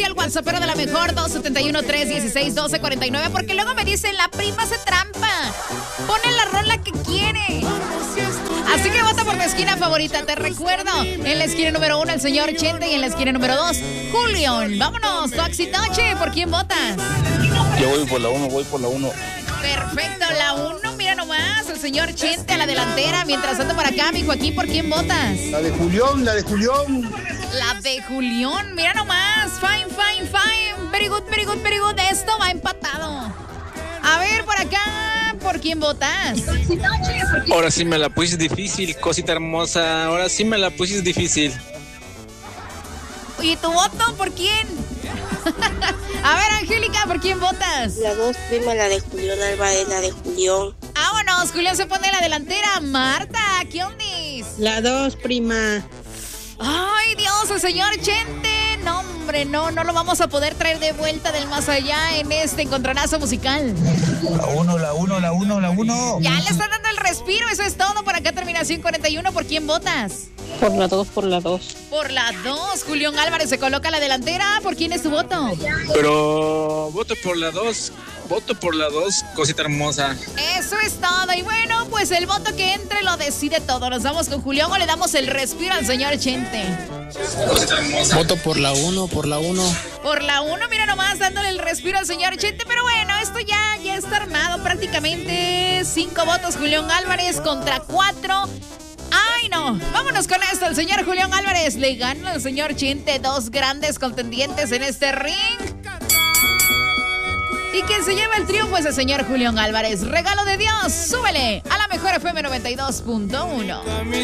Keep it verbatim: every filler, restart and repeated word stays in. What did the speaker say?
al WhatsAppero de la mejor, dos siete uno, tres uno seis, uno dos cuatro nueve, porque luego me dicen, la prima se trampa. Pone la rola que quiere. Así que vota por tu esquina favorita. Te recuerdo, en la esquina número uno, el señor Chente, y en la esquina número dos, Julián. Vámonos, Toxitoche, ¿por quién votas? Yo voy por la uno, voy por la uno. Perfecto, la uno, mira nomás, el señor Chente a la delantera. Mientras tanto por acá, mi Joaquín, ¿por quién votas? La de Julián, la de Julián. La de Julián, mira nomás. Fine, fine, fine. Very good, very good, very good. Esto va empatado. A ver, por acá, ¿por quién votas? Ahora sí me la pusiste difícil, cosita hermosa. Ahora sí me la pusiste difícil. ¿Y tu voto por quién? A ver, Angélica, ¿por quién votas? La dos, prima, la de Julián Álvarez, la de Julián. Vámonos, Julián se pone en la delantera. Marta, ¿qué ondis? La dos, prima. Ay, Dios, el señor Chente. No, hombre, no, no lo vamos a poder traer de vuelta del más allá en este encontronazo musical. La uno, la uno, la uno, la uno. Ya le están dando el respiro, eso es todo. Por acá, terminación cuarenta y uno. ¿Por quién votas? Por la dos, por la dos. Por la dos, Julián Álvarez se coloca a la delantera. ¿Por quién es tu voto? Pero voto por la dos, voto por la dos, cosita hermosa. Eso es todo. Y bueno, pues el voto que entre lo decide todo. ¿Nos vamos con Julián o le damos el respiro al señor Chente? Voto por la uno, por la uno. Por la uno, mira nomás, dándole el respiro al señor Chente. Pero bueno, esto ya, ya está armado prácticamente. Cinco votos Julián Álvarez contra cuatro. ¡Ay, no! Vámonos con esto. El señor Julián Álvarez le gana al señor Chente. Dos grandes contendientes en este ring. Y quien se lleva el triunfo es el señor Julián Álvarez. Regalo de Dios. Súbele a la mejor F M noventa y dos punto uno.